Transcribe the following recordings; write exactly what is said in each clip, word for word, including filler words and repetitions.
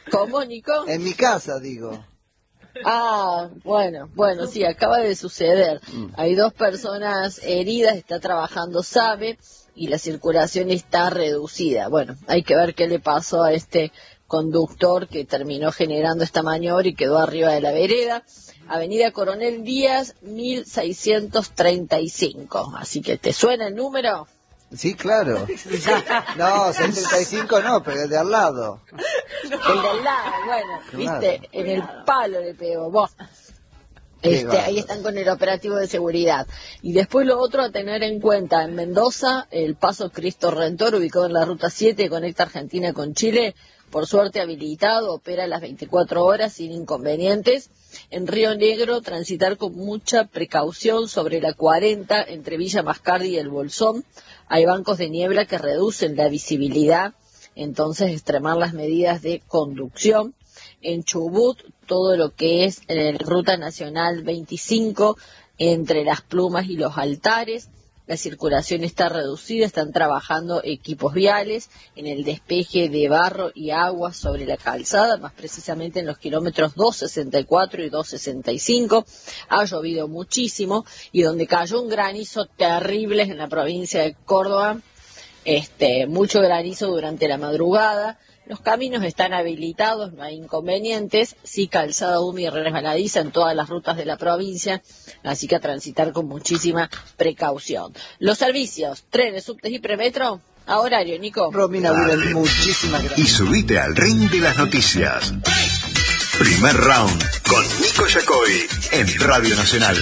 ¿Cómo, Nico? En mi casa, digo. Ah, bueno, bueno, sí, acaba de suceder. Mm. Hay dos personas heridas, está trabajando S A B E y la circulación está reducida. Bueno, hay que ver qué le pasó a este conductor que terminó generando esta maniobra y quedó arriba de la vereda. Avenida Coronel Díaz, mil seiscientos treinta y cinco. Así que, ¿te suena el número? Sí, claro. No, seiscientos treinta y cinco no, pero el de al lado. El de al lado, bueno, viste, en el palo le pegó, vos. Este, ahí están con el operativo de seguridad. Y después lo otro a tener en cuenta, en Mendoza, el paso Cristo Redentor, ubicado en la ruta siete, conecta Argentina con Chile, por suerte habilitado, opera las veinticuatro horas sin inconvenientes. En Río Negro, transitar con mucha precaución sobre la cuarenta entre Villa Mascardi y El Bolsón. Hay bancos de niebla que reducen la visibilidad, entonces extremar las medidas de conducción. En Chubut, todo lo que es en la Ruta Nacional veinticinco, entre Las Plumas y Los Altares, la circulación está reducida, están trabajando equipos viales en el despeje de barro y agua sobre la calzada, más precisamente en los kilómetros doscientos sesenta y cuatro y doscientos sesenta y cinco. Ha llovido muchísimo y donde cayó un granizo terrible en la provincia de Córdoba, este, mucho granizo durante la madrugada. Los caminos están habilitados, no hay inconvenientes, sí calzada húmeda y resbaladiza en todas las rutas de la provincia, así que a transitar con muchísima precaución. Los servicios, trenes, subtes y premetro, a horario, Nico. Romina, Willen, muchísimas gracias. Y subite al ring de las noticias. Primer round con Nico Yacoy en Radio Nacional.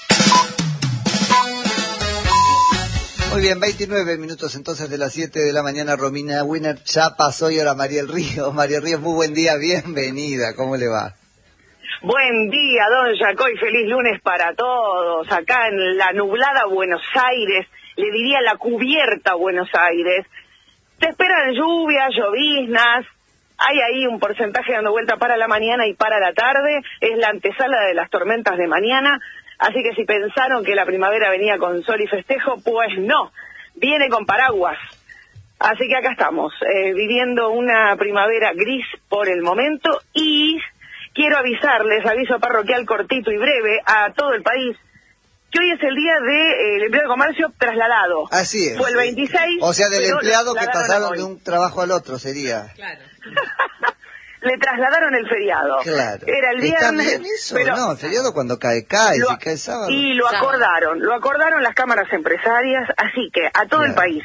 Muy bien, veintinueve minutos entonces de las siete de la mañana, Romina Winner ya pasó y ahora Mariel Ríos. Mariel Ríos, muy buen día, bienvenida, ¿cómo le va? Buen día, don Yacoy, feliz lunes para todos. Acá en la nublada Buenos Aires, le diría la cubierta Buenos Aires. Te esperan lluvias, lloviznas, hay ahí un porcentaje dando vuelta para la mañana y para la tarde, es la antesala de las tormentas de mañana. Así que si pensaron que la primavera venía con sol y festejo, pues no, viene con paraguas. Así que acá estamos, eh, viviendo una primavera gris por el momento y quiero avisarles, aviso parroquial cortito y breve a todo el país, que hoy es el día del de, eh, empleado de comercio trasladado. Así es. Fue el veintiséis. O sea, del empleado que pasaron hoy de un trabajo al otro, sería. Claro. Le trasladaron el feriado. Claro. Era el viernes. ¿Está bien eso? Pero no, el feriado cuando cae, cae, lo, si cae sábado. Y lo sábado. acordaron, lo acordaron las cámaras empresarias, así que a todo claro. el país,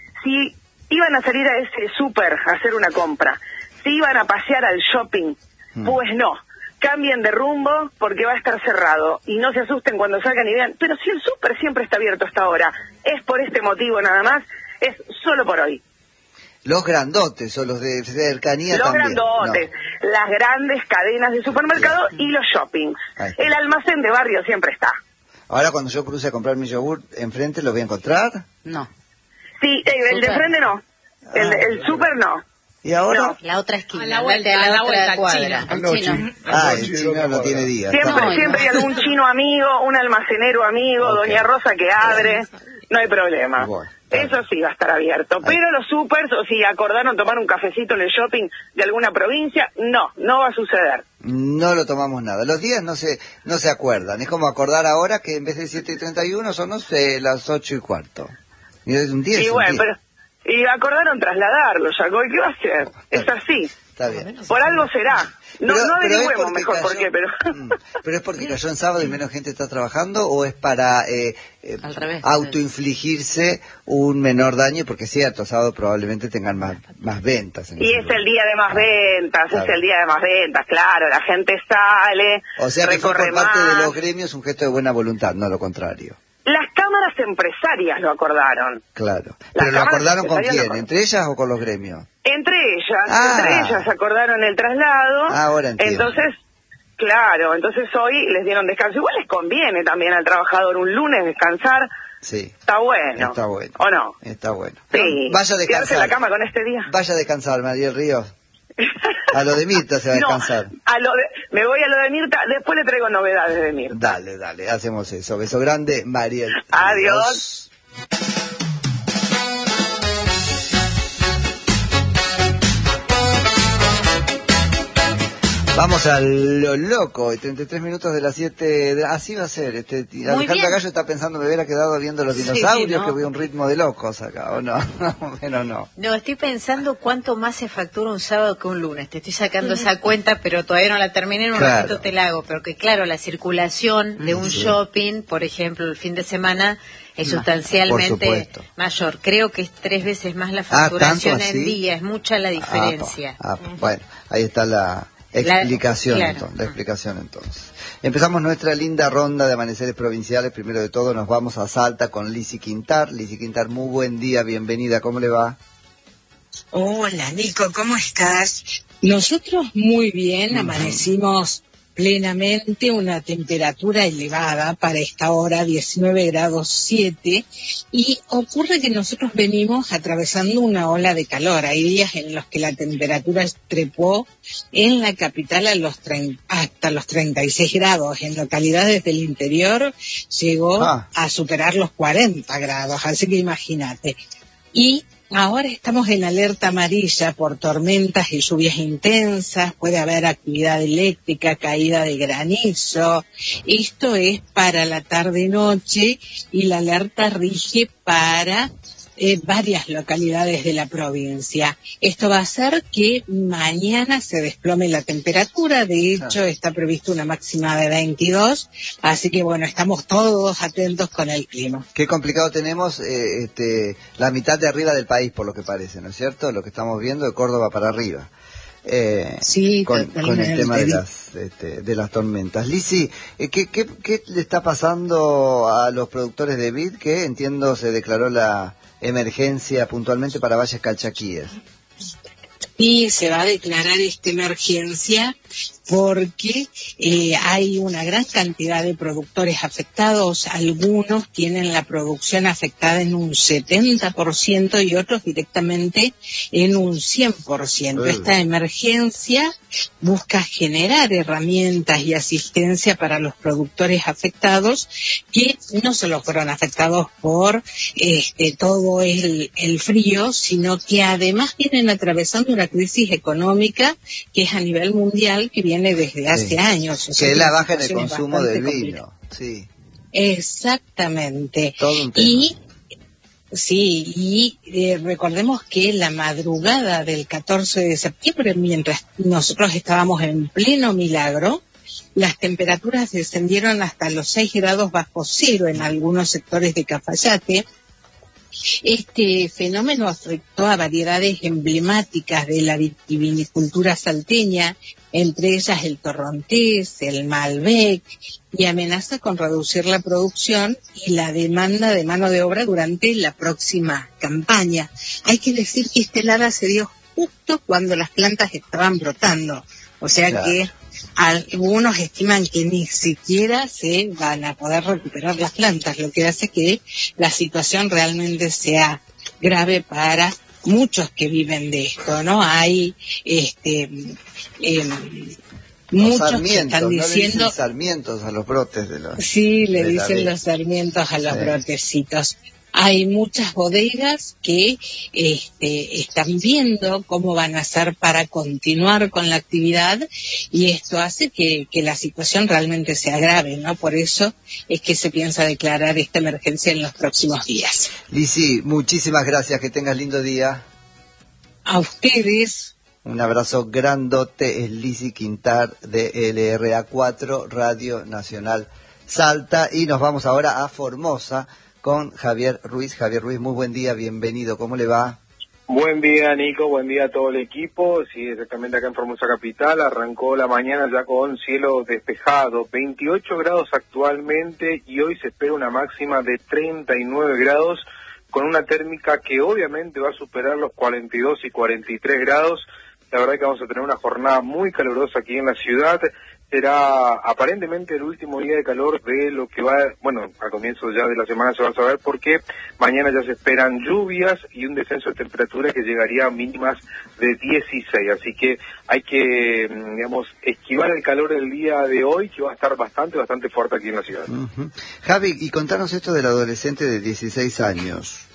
si iban a salir a ese súper a hacer una compra, si iban a pasear al shopping, hmm. pues no, cambien de rumbo porque va a estar cerrado. Y no se asusten cuando salgan y vean, pero si el súper siempre está abierto hasta ahora, es por este motivo nada más, es solo por hoy. Los grandotes o los de cercanía los también. Los grandotes, no. Las grandes cadenas de supermercado sí. y los shoppings. El almacén de barrio siempre está. Ahora cuando yo cruce a comprar mi yogur, ¿enfrente lo voy a encontrar? No. Sí, el, el de enfrente no. El, ah, el súper no. ¿Y ahora? No. La otra esquina. A la vuelta, a la, la vuelta cuadra. El chino. Ah, el chino no tiene día. Siempre, no, siempre no. hay algún chino amigo, un almacenero amigo, okay. Doña Rosa que abre. No hay problema. Bueno. Eso sí va a estar abierto, pero los supers, o si acordaron tomar un cafecito en el shopping de alguna provincia, no, no va a suceder. No lo tomamos nada. Los días no se no se acuerdan. Es como acordar ahora que en vez de siete y treinta y uno son, no sé, las ocho y cuarto. Y es un día. Y bueno, pero y acordaron trasladarlo, Yacoy, ¿qué va a hacer? Es así. Está bien. Por algo será. No, pero, no averigüemos mejor cayó, por qué, pero... ¿Pero es porque cayó en sábado y menos gente está trabajando o es para eh, eh, Al revés, autoinfligirse un menor daño? Porque es cierto, sábado probablemente tengan más más ventas. En y es el día de más ventas, claro. es el día de más ventas, claro, la gente sale, o sea que fue por más. parte de los gremios un gesto de buena voluntad, no lo contrario. Las cámaras empresarias lo acordaron. Claro. ¿Pero lo acordaron con quién? Lo... ¿Entre ellas o con los gremios? Entre ellas. Ah. Entre ellas acordaron el traslado. Ahora entiendo. Entonces, claro, entonces hoy les dieron descanso. Igual les conviene también al trabajador un lunes descansar. Sí. Está bueno. Está bueno. ¿O no? Está bueno. Sí. Vaya a descansar. Quedarse en la cama con este día. Vaya a descansar, Mariel Ríos. A lo de Mirta se va a descansar. No, a lo de, me voy a lo de Mirta, después le traigo novedades de Mirta. Dale, dale, hacemos eso. Beso grande, Mariel. Adiós. Vamos a lo loco, treinta y tres minutos de las siete, de... así va a ser. Este, Alejandra Gallo está pensando, me hubiera quedado viendo los dinosaurios, sí, ¿no? Que voy a un ritmo de locos acá, ¿o no? Pero no. No, estoy pensando cuánto más se factura un sábado que un lunes. Te estoy sacando esa cuenta, pero todavía no la terminé, en un claro. ratito te la hago. Pero que claro, la circulación de un sí. shopping, por ejemplo, el fin de semana, es no, sustancialmente mayor. Creo que es tres veces más la facturación ah, en día, es mucha la diferencia. Ah, pa, ah, bueno, ahí está la... Explicación, la, claro. entonces, la explicación entonces. Empezamos nuestra linda ronda de amaneceres provinciales. Primero de todo nos vamos a Salta con Lizzy Quintar. Lizzy Quintar, muy buen día, bienvenida, ¿cómo le va? Hola Nico, ¿cómo estás? Nosotros muy bien, amanecimos plenamente, una temperatura elevada para esta hora, diecinueve grados siete, y ocurre que nosotros venimos atravesando una ola de calor. Hay días en los que la temperatura trepó en la capital a los treinta, hasta los treinta y seis grados. En localidades del interior llegó ah. a superar los cuarenta grados, así que imagínate. Y ahora estamos en alerta amarilla por tormentas y lluvias intensas, puede haber actividad eléctrica, caída de granizo. Esto es para la tarde-noche y la alerta rige para eh, varias localidades de la provincia. Esto va a hacer que mañana se desplome la temperatura, de hecho ah. está previsto una máxima de veintidós, así que bueno, estamos todos atentos con el clima. Qué complicado tenemos eh, este, la mitad de arriba del país, por lo que parece, ¿no es cierto? Lo que estamos viendo de Córdoba para arriba. Eh, sí, con, con el tema de las este, de las tormentas. Lizzy, eh, ¿qué, qué, ¿qué le está pasando a los productores de vid? Que entiendo se declaró la emergencia puntualmente para Valles Calchaquíes. Y se va a declarar esta emergencia porque eh, hay una gran cantidad de productores afectados. Algunos tienen la producción afectada en un setenta por ciento y otros directamente en un cien por ciento. Uh. Esta emergencia busca generar herramientas y asistencia para los productores afectados que no solo fueron afectados por este, todo el, el frío, sino que además vienen atravesando una crisis económica que es a nivel mundial, que viene desde hace sí. años. O sea, que es la baja en el consumo del vino. Sí. Exactamente. Todo un tema. Y sí, y eh, recordemos que la madrugada del catorce de septiembre, mientras nosotros estábamos en pleno milagro, las temperaturas descendieron hasta los seis grados bajo cero en algunos sectores de Cafayate. Este fenómeno afectó a variedades emblemáticas de la vitivinicultura salteña, entre ellas el torrontés, el malbec, y amenaza con reducir la producción y la demanda de mano de obra durante la próxima campaña. Hay que decir que esta helada se dio justo cuando las plantas estaban brotando, o sea claro. que algunos estiman que ni siquiera se van a poder recuperar las plantas, lo que hace que la situación realmente sea grave para muchos que viven de esto, ¿no? Hay este eh, muchos que están diciendo... ¿No le dicen sarmientos a los brotes de los... Sí, le de dicen los sarmientos a los sí. brotecitos. Hay muchas bodegas que este, están viendo cómo van a hacer para continuar con la actividad y esto hace que, que la situación realmente sea grave, ¿no? Por eso es que se piensa declarar esta emergencia en los próximos días. Lizzy, muchísimas gracias, que tengas lindo día. A ustedes. Un abrazo grandote, es Lizzy Quintar de L R A cuatro, Radio Nacional Salta, y nos vamos ahora a Formosa con Javier Ruiz. Javier Ruiz, muy buen día, bienvenido, ¿cómo le va? Buen día, Nico, buen día a todo el equipo. Sí, exactamente acá en Formosa Capital, arrancó la mañana ya con cielo despejado, veintiocho grados actualmente y hoy se espera una máxima de treinta y nueve grados, con una térmica que obviamente va a superar los cuarenta y dos y cuarenta y tres grados. La verdad que vamos a tener una jornada muy calurosa aquí en la ciudad. Será aparentemente el último día de calor de lo que va, bueno, a comienzos ya de la semana se va a saber porque mañana ya se esperan lluvias y un descenso de temperatura que llegaría a mínimas de dieciséis, así que hay que, digamos, esquivar el calor del día de hoy, que va a estar bastante, bastante fuerte aquí en la ciudad. Uh-huh. Javi, y contanos esto del adolescente de dieciséis años.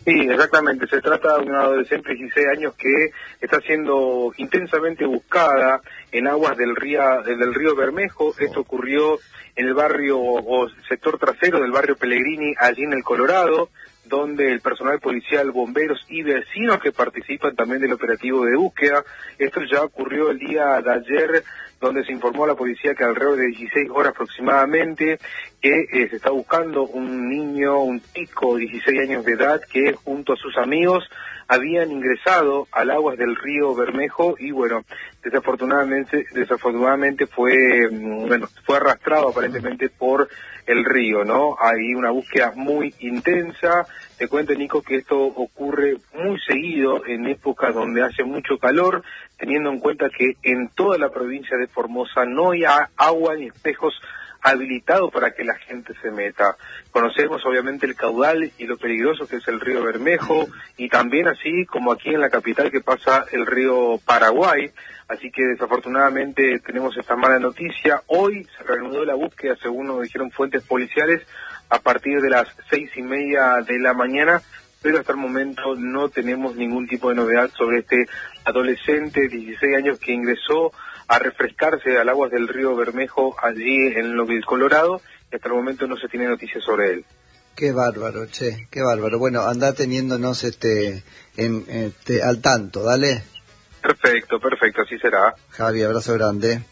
Sí, exactamente. Se trata de una adolescente de dieciséis años que está siendo intensamente buscada en aguas del río, del río Bermejo. Esto ocurrió en el barrio o sector trasero del barrio Pellegrini, allí en el Colorado, donde el personal policial, bomberos y vecinos que participan también del operativo de búsqueda. Esto ya ocurrió el día de ayer, donde se informó a la policía que alrededor de dieciséis horas aproximadamente que eh, se está buscando un niño, un chico de dieciséis años de edad que junto a sus amigos habían ingresado al aguas del río Bermejo y bueno, desafortunadamente desafortunadamente fue bueno fue arrastrado aparentemente por el río, ¿no? Hay una búsqueda muy intensa. Te cuento, Nico, que esto ocurre muy seguido en épocas donde hace mucho calor, teniendo en cuenta que en toda la provincia de Formosa no hay agua ni espejos habilitados para que la gente se meta. Conocemos obviamente el caudal y lo peligroso que es el río Bermejo, y también así como aquí en la capital que pasa el río Paraguay. Así que desafortunadamente tenemos esta mala noticia. Hoy se reanudó la búsqueda, según nos dijeron fuentes policiales, a partir de las seis y media de la mañana, pero hasta el momento no tenemos ningún tipo de novedad sobre este adolescente de dieciséis años que ingresó a refrescarse al aguas del río Bermejo allí en lo del Colorado, y hasta el momento no se tiene noticias sobre él. Qué bárbaro, che, qué bárbaro. Bueno, anda teniéndonos este, en, este al tanto, dale. Perfecto, perfecto, así será. Javi, abrazo grande.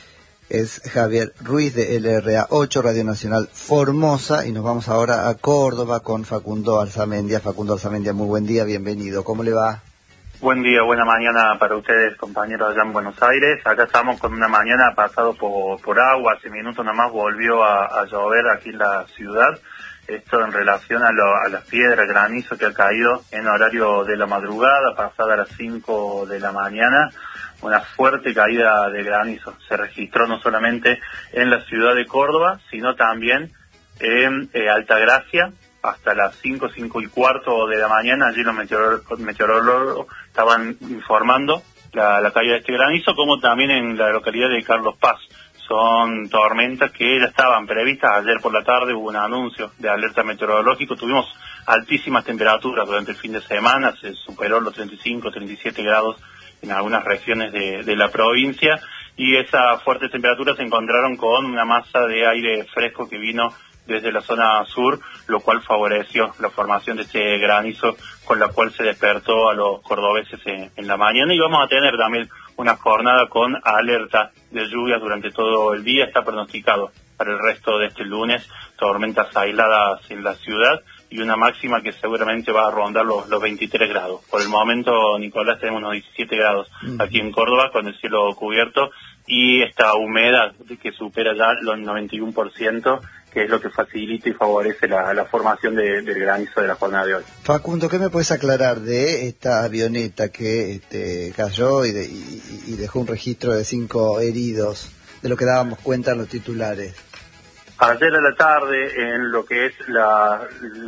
Es Javier Ruiz de L R A ocho, Radio Nacional Formosa, y nos vamos ahora a Córdoba con Facundo Alzamendia. Facundo Alzamendia, muy buen día, bienvenido. ¿Cómo le va? Buen día, buena mañana para ustedes, compañeros allá en Buenos Aires. Acá estamos con una mañana pasado por, por agua, hace minutos nomás volvió a, a llover aquí en la ciudad. Esto en relación a, lo, a las piedras, granizo que ha caído en horario de la madrugada, pasada a las cinco de la mañana. Una fuerte caída de granizo se registró no solamente en la ciudad de Córdoba, sino también en eh, Altagracia. Hasta las cinco, cinco y cuarto de la mañana, allí los meteorólogos, meteorólogos estaban informando la, la caída de este granizo, como también en la localidad de Carlos Paz. Son tormentas que ya estaban previstas. Ayer por la tarde hubo un anuncio de alerta meteorológico. Tuvimos altísimas temperaturas durante el fin de semana, se superó los treinta y cinco, treinta y siete grados en algunas regiones de, de la provincia, y esas fuertes temperaturas se encontraron con una masa de aire fresco que vino desde la zona sur, lo cual favoreció la formación de este granizo, con la cual se despertó a los cordobeses en, en la mañana. Y vamos a tener también una jornada con alerta de lluvias durante todo el día. Está pronosticado para el resto de este lunes tormentas aisladas en la ciudad y una máxima que seguramente va a rondar los, los veintitrés grados. Por el momento, Nicolás, tenemos unos diecisiete grados aquí en Córdoba con el cielo cubierto y esta humedad que supera ya los noventa y uno por ciento, que es lo que facilita y favorece la, la formación de, del granizo de la jornada de hoy. Facundo, ¿qué me puedes aclarar de esta avioneta que este, cayó y, de, y, y dejó un registro de cinco heridos, de lo que dábamos cuenta en los titulares? Ayer a la tarde, en lo que es la,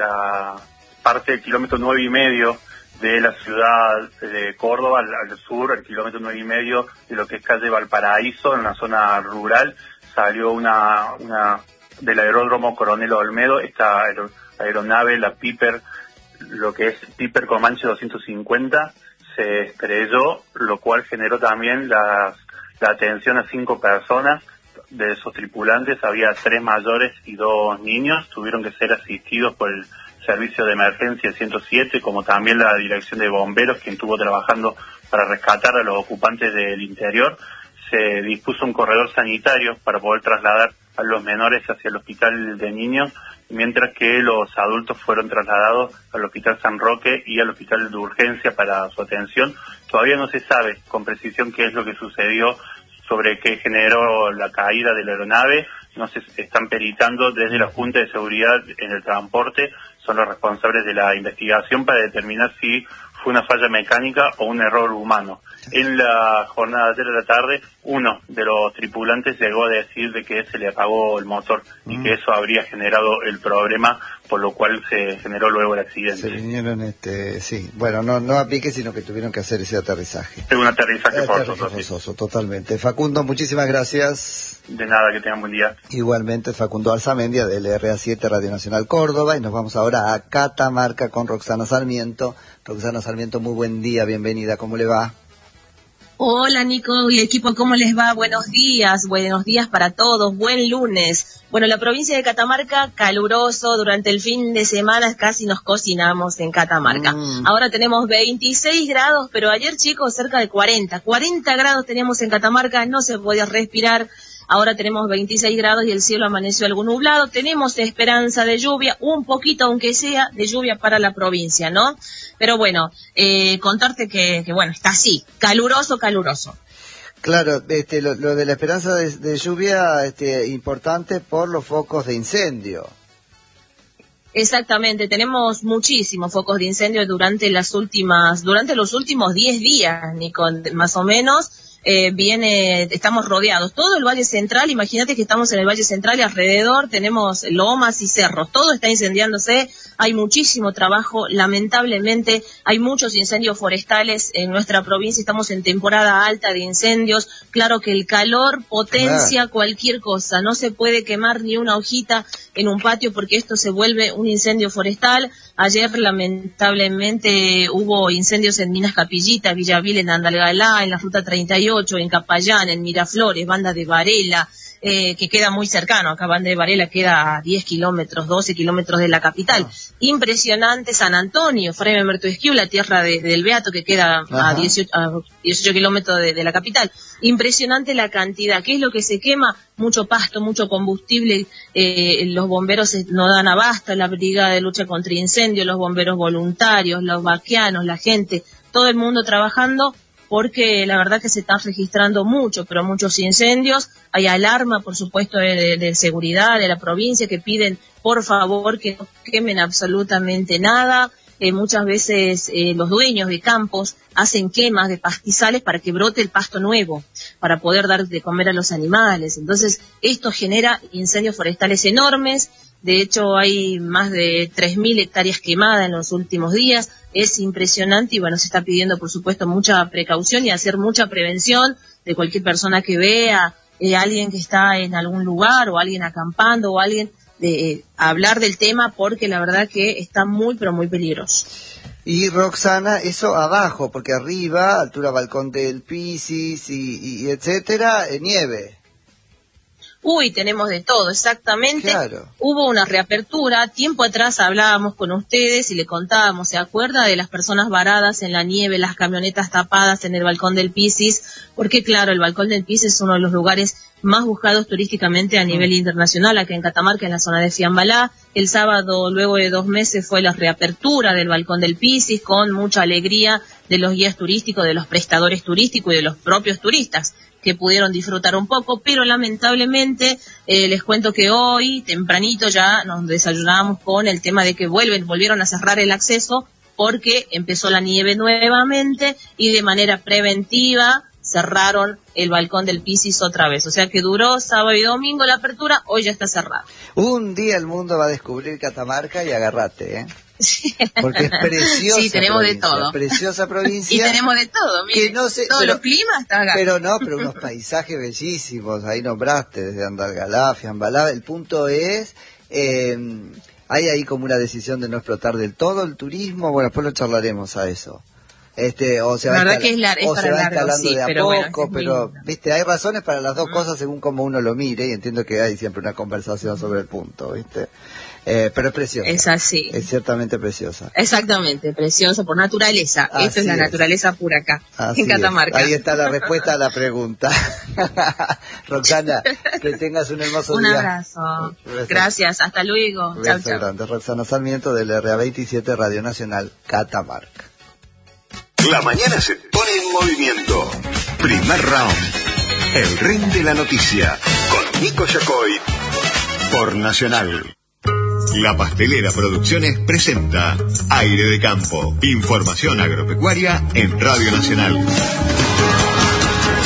la parte del kilómetro nueve y medio de la ciudad de Córdoba, al, al sur, el kilómetro nueve y medio de lo que es calle Valparaíso, en la zona rural, salió una, una del aeródromo Coronel Olmedo, esta aer, aeronave, la Piper, lo que es Piper Comanche doscientos cincuenta, se estrelló, lo cual generó también la, la atención a cinco personas. De esos tripulantes había tres mayores y dos niños, tuvieron que ser asistidos por el servicio de emergencia ciento siete, como también la dirección de bomberos, quien estuvo trabajando para rescatar a los ocupantes del interior. Se dispuso un corredor sanitario para poder trasladar a los menores hacia el hospital de niños, mientras que los adultos fueron trasladados al hospital San Roque y al hospital de urgencia para su atención. Todavía no se sabe con precisión qué es lo que sucedió, sobre qué generó la caída de la aeronave. No se están peritando desde la Junta de Seguridad en el Transporte, son los responsables de la investigación para determinar si fue una falla mecánica o un error humano. En la jornada de ayer de la tarde, uno de los tripulantes llegó a decir de que se le apagó el motor y que eso habría generado el problema por lo cual se generó luego el accidente. Se vinieron, este, sí, bueno, no no a pique, sino que tuvieron que hacer ese aterrizaje. Es un aterrizaje forzoso. forzoso, totalmente. Facundo, muchísimas gracias. De nada, que tengan buen día. Igualmente, Facundo Alzamendia, del R A siete Radio Nacional Córdoba, y nos vamos ahora a Catamarca con Roxana Sarmiento. Roxana Sarmiento, muy buen día, bienvenida, ¿cómo le va? Hola Nico y equipo, ¿cómo les va? Buenos días, buenos días para todos, buen lunes. Bueno, la provincia de Catamarca, caluroso, durante el fin de semana casi nos cocinamos en Catamarca. Mm. Ahora tenemos veintiséis grados, pero ayer chicos cerca de cuarenta, cuarenta grados teníamos en Catamarca, no se podía respirar. Ahora tenemos veintiséis grados y el cielo amaneció algo nublado. Tenemos esperanza de lluvia, un poquito aunque sea de lluvia para la provincia, ¿no? Pero bueno, eh, contarte que, que bueno, está así, caluroso, caluroso. Claro, este, lo, lo de la esperanza de, de lluvia, este, importante por los focos de incendio. Exactamente, tenemos muchísimos focos de incendio durante las últimas, durante los últimos diez días, Nico, más o menos. Eh, viene, estamos rodeados, todo el Valle Central, imagínate que estamos en el Valle Central y alrededor tenemos lomas y cerros, todo está incendiándose, hay muchísimo trabajo, lamentablemente hay muchos incendios forestales en nuestra provincia, estamos en temporada alta de incendios, claro que el calor potencia claro. cualquier cosa, no se puede quemar ni una hojita en un patio porque esto se vuelve un incendio forestal. Ayer lamentablemente hubo incendios en Minas Capillita, Villavil, en Andalgalá, en la Ruta treinta y ocho, en Capayán, en Miraflores, Banda de Varela, eh, que queda muy cercano, acá Banda de Varela queda a diez kilómetros, doce kilómetros de la capital. Oh. Impresionante San Antonio, Freme Mertuesquiu, la tierra de, de del Beato, que queda a dieciocho, a dieciocho kilómetros de, de la capital. Impresionante la cantidad. ¿Qué es lo que se quema? Mucho pasto, mucho combustible. Eh, los bomberos no dan abasto, la brigada de lucha contra incendios, los bomberos voluntarios, los vaqueanos, la gente, todo el mundo trabajando, porque la verdad que se están registrando mucho, pero muchos incendios. Hay alarma, por supuesto, de, de, de seguridad de la provincia que piden, por favor, que no quemen absolutamente nada. Eh, muchas veces eh, los dueños de campos hacen quemas de pastizales para que brote el pasto nuevo, para poder dar de comer a los animales. Entonces, esto genera incendios forestales enormes. De hecho, hay más de tres mil hectáreas quemadas en los últimos días. Es impresionante y, bueno, se está pidiendo, por supuesto, mucha precaución y hacer mucha prevención de cualquier persona que vea eh, alguien que está en algún lugar o alguien acampando o alguien de eh, hablar del tema, porque la verdad que está muy, pero muy peligroso. Y Roxana, eso abajo, porque arriba, altura Balcón del Pisis y, y etcétera, eh, nieve. Uy, tenemos de todo, exactamente. Claro. Hubo una reapertura, tiempo atrás hablábamos con ustedes y le contábamos, ¿se acuerda de las personas varadas en la nieve, las camionetas tapadas en el Balcón del Pisis? Porque claro, el Balcón del Pisis es uno de los lugares más buscados turísticamente a nivel mm. internacional, acá en Catamarca, en la zona de Fiambalá. El sábado, luego de dos meses, fue la reapertura del Balcón del Pisis, con mucha alegría de los guías turísticos, de los prestadores turísticos y de los propios turistas, que pudieron disfrutar un poco, pero lamentablemente eh, les cuento que hoy, tempranito, ya nos desayunamos con el tema de que vuelven, volvieron a cerrar el acceso porque empezó la nieve nuevamente y de manera preventiva cerraron el Balcón del Pisis otra vez. O sea que duró sábado y domingo la apertura, hoy ya está cerrado. Un día el mundo va a descubrir Catamarca y agarrate, ¿eh? Porque es preciosa. Sí, tenemos provincia, de todo. Preciosa provincia. Y tenemos de todo, mire, que no sé, todos pero, los climas están acá. Pero no, pero unos paisajes bellísimos, ahí nombraste, desde Andalgalá, Fiambalá. El punto es, eh, hay ahí como una decisión de no explotar del todo el turismo. Bueno, después lo charlaremos a eso. Este, o se va, la escal- que es lar- es o se va largo, instalando sí, de a pero poco, bueno, pero, viste, hay razones para las dos mm. cosas según como uno lo mire, y entiendo que hay siempre una conversación sobre el punto, viste. Eh, pero es preciosa. Es así. Es ciertamente preciosa. Exactamente, precioso por naturaleza. Así Esto es la es. naturaleza pura acá, Así en Catamarca. es. Ahí está la respuesta a la pregunta. Roxana, que tengas un hermoso un día. Un abrazo. Beso. Gracias, hasta luego. Beso Chau, chau. grande. Roxana Sarmiento del R A veintisiete Radio Nacional Catamarca. La mañana se pone en movimiento. Primer round. El ring de la noticia. Con Nico Yacoy. Por Nacional. La Pastelera Producciones presenta Aire de Campo. Información agropecuaria en Radio Nacional.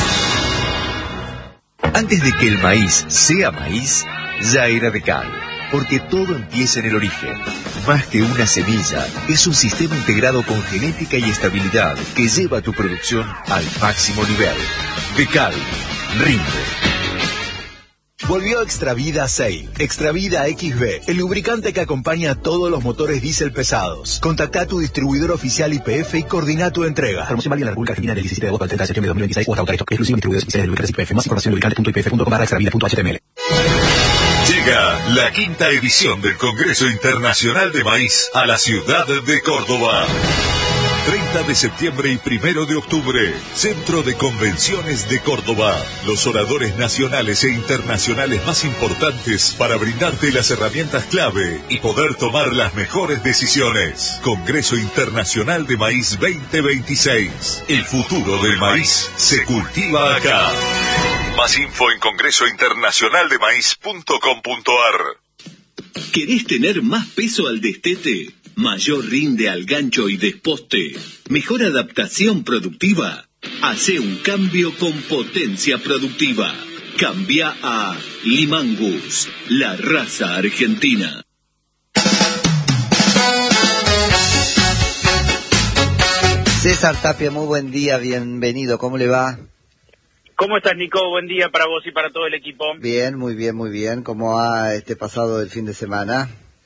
Antes de que el maíz sea maíz, ya era de cal. porque todo empieza en el origen. Más que una semilla, es un sistema integrado con genética y estabilidad que lleva tu producción al máximo nivel. Becal, rinde. Volvió Extravida Sail, Extravida X B, el lubricante que acompaña a todos los motores diésel pesados. Contacta a tu distribuidor oficial Y P F y coordina tu entrega. Promoción válida en la República Argentina del diecisiete de agosto al treinta de septiembre de dos mil veintiséis o hasta agotar esto. Exclusivo en distribuidores oficiales de lubricantes Y P F. Más información en lubricante punto i p f punto com barra extravida punto h t m l. Llega la quinta edición del Congreso Internacional de Maíz a la ciudad de Córdoba. treinta de septiembre y primero de octubre, Centro de Convenciones de Córdoba. Los oradores nacionales e internacionales más importantes para brindarte las herramientas clave y poder tomar las mejores decisiones. Congreso Internacional de Maíz veinte veintiséis. El futuro del maíz se cultiva acá. Más info en congreso internacional de maíz punto com punto a r. ¿Querés tener más peso al destete? Mayor rinde al gancho y desposte. Mejor adaptación productiva. Hace un cambio con potencia productiva. Cambia a Limangus, la raza argentina. César Tapia, muy buen día, bienvenido, ¿cómo le va? ¿Cómo estás, Nico? Buen día para vos y para todo el equipo. Bien, muy bien, muy bien. ¿Cómo ha este pasado el fin de semana?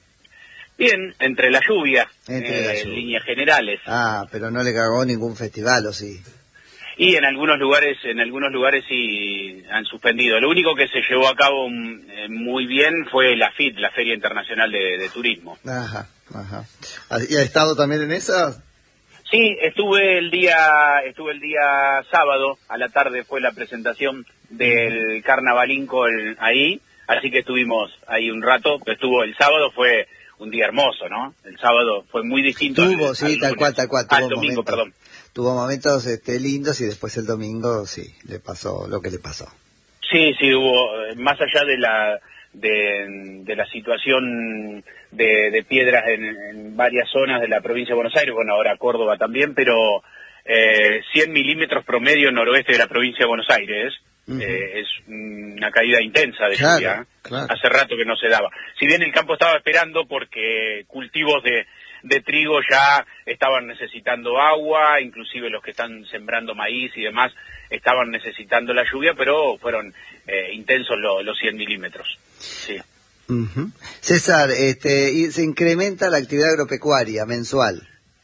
Bien, entre la lluvia, entre eh, la lluvia. En líneas generales. Ah, pero no le cagó ningún festival, ¿o sí? Y en algunos lugares, en algunos lugares sí han suspendido. Lo único que se llevó a cabo eh, muy bien fue la F I T, la Feria Internacional de, de Turismo. Ajá, ajá. ¿Y ha estado también en esa? Sí, estuve el día, estuve el día sábado, a la tarde fue la presentación del Carnavalínco el, ahí, así que estuvimos ahí un rato, estuvo el sábado, fue un día hermoso, ¿no? El sábado fue muy distinto. Tuvo, al, sí, al tal lunes, cual, tal cual. Al tuvo domingo, momentos, perdón. Tuvo momentos este, lindos y después el domingo, sí, le pasó lo que le pasó. Sí, sí, hubo, más allá de la de, de la situación de, de piedras en, en varias zonas de la provincia de Buenos Aires, bueno, ahora Córdoba también, pero eh, cien milímetros promedio noroeste de la provincia de Buenos Aires. Uh-huh. Eh, es una caída intensa de claro, lluvia, claro. Hace rato que no se daba. Si bien el campo estaba esperando porque cultivos de, de trigo ya estaban necesitando agua, inclusive los que están sembrando maíz y demás estaban necesitando la lluvia, pero fueron eh, intensos lo, los cien milímetros. Sí. Uh-huh. César, este, y se incrementa la actividad agropecuaria mensual.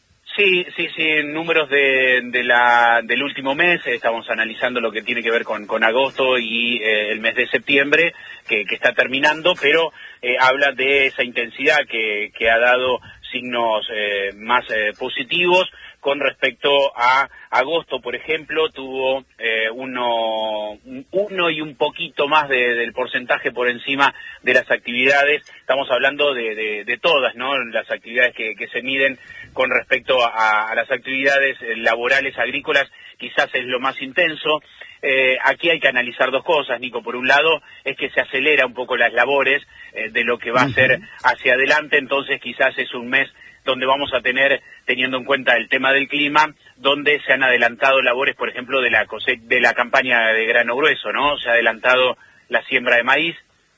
Sí, sí, sí, en números de, de la, del último mes, estamos analizando lo que tiene que ver con, con agosto y eh, el mes de septiembre, que, que está terminando, pero eh, habla de esa intensidad que, que ha dado signos eh, más eh, positivos. Con respecto a agosto, por ejemplo, tuvo eh, uno, uno y un poquito más de, del porcentaje por encima de las actividades. Estamos hablando de, de, de todas, ¿no? Las actividades que, que se miden con respecto a, a las actividades laborales agrícolas, quizás es lo más intenso. Eh, aquí hay que analizar dos cosas, Nico. Por un lado, es que se acelera un poco las labores eh, de lo que va a ser hacia adelante, entonces quizás es un mes donde vamos a tener, teniendo en cuenta el tema del clima, donde se han adelantado labores, por ejemplo, de la cose- de la campaña de grano grueso, ¿no? Se ha adelantado la siembra de maíz,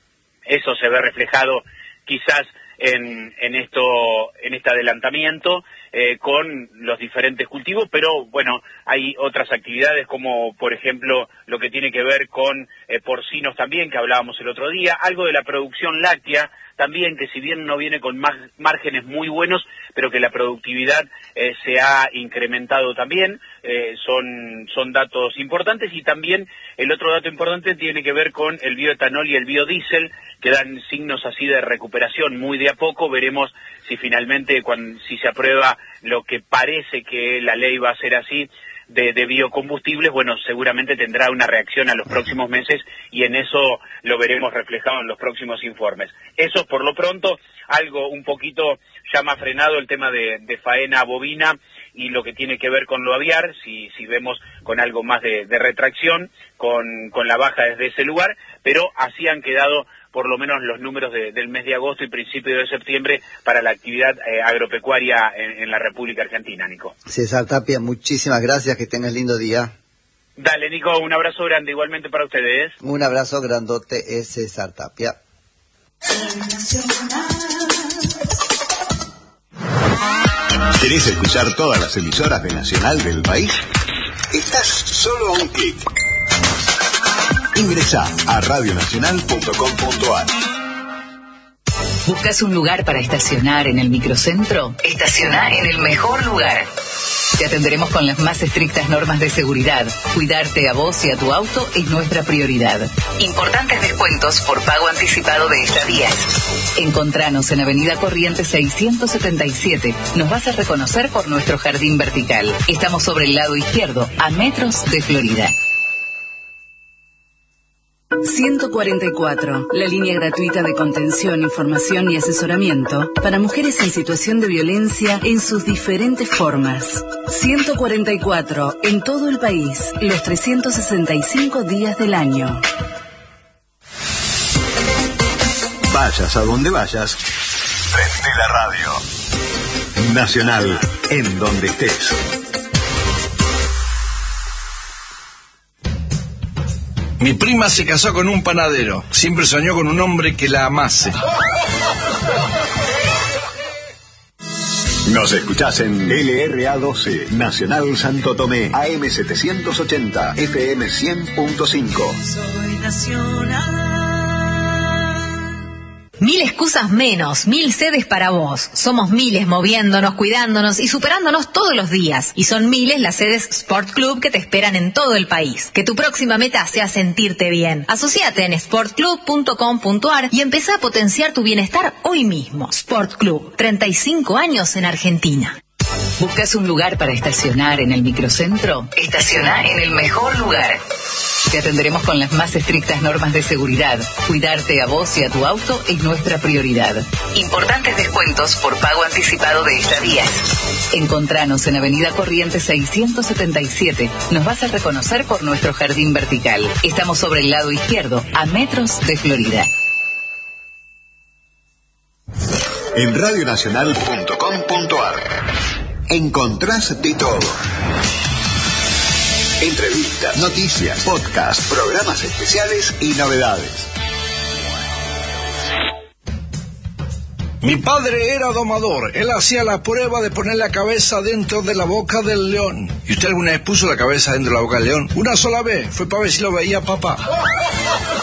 eso se ve reflejado quizás en, en esto, en este adelantamiento, eh, con los diferentes cultivos, pero bueno, hay otras actividades como, por ejemplo, lo que tiene que ver con eh, porcinos también, que hablábamos el otro día, algo de la producción láctea, también que si bien no viene con más márgenes muy buenos, pero que la productividad eh, se ha incrementado también, eh, son, son datos importantes. Y también el otro dato importante tiene que ver con el bioetanol y el biodiesel, que dan signos así de recuperación muy de a poco. Veremos si finalmente, cuando, si se aprueba lo que parece que la ley va a ser así, De, de biocombustibles, bueno, seguramente tendrá una reacción a los próximos meses y en eso lo veremos reflejado en los próximos informes. Eso por lo pronto, algo un poquito ya más frenado el tema de, de faena bovina y lo que tiene que ver con lo aviar, si, si vemos con algo más de, de retracción, con, con la baja desde ese lugar, pero así han quedado por lo menos los números de, del mes de agosto y principio de septiembre para la actividad eh, agropecuaria en, en la República Argentina, Nico. César Tapia, muchísimas gracias, que tengas lindo día. Dale, Nico, un abrazo grande igualmente para ustedes. Un abrazo grandote, es César Tapia. ¿Querés escuchar todas las emisoras de Nacional del país? Estás solo a un clic. Ingresá a radio nacional punto com punto a r. ¿Buscas un lugar para estacionar en el microcentro? Estacioná en el mejor lugar. Te atenderemos con las más estrictas normas de seguridad. Cuidarte a vos y a tu auto es nuestra prioridad. Importantes descuentos por pago anticipado de estadías. Encontranos en Avenida Corrientes seiscientos setenta y siete. Nos vas a reconocer por nuestro jardín vertical. Estamos sobre el lado izquierdo, a metros de Florida. ciento cuarenta y cuatro, la línea gratuita de contención, información y asesoramiento para mujeres en situación de violencia en sus diferentes formas. ciento cuarenta y cuatro, en todo el país, los trescientos sesenta y cinco días del año. Vayas a donde vayas, prende la radio. Nacional, en donde estés. Mi prima se casó con un panadero. Siempre soñó con un hombre que la amase. Nos escuchás en L R A doce, Nacional Santo Tomé, A M setecientos ochenta, F M cien punto cinco. Soy Nacional. Mil excusas menos, mil sedes para vos. Somos miles moviéndonos, cuidándonos y superándonos todos los días. Y son miles las sedes Sport Club que te esperan en todo el país. Que tu próxima meta sea sentirte bien. Asociate en sport club punto com punto a r y empezá a potenciar tu bienestar hoy mismo. Sport Club, treinta y cinco años en Argentina. ¿Buscas un lugar para estacionar en el microcentro? Estacioná en el mejor lugar. Te atenderemos con las más estrictas normas de seguridad. Cuidarte a vos y a tu auto es nuestra prioridad. Importantes descuentos por pago anticipado de estadías. Encontranos en Avenida Corrientes seiscientos setenta y siete. Nos vas a reconocer por nuestro jardín vertical. Estamos sobre el lado izquierdo, a metros de Florida. En radio nacional punto com punto a r encontrás de todo. Entrevistas, noticias, podcasts, programas especiales y novedades. Mi padre era domador. Él hacía la prueba de poner la cabeza dentro de la boca del león. ¿Y usted alguna vez puso la cabeza dentro de la boca del león? Una sola vez. Fue para ver si lo veía papá.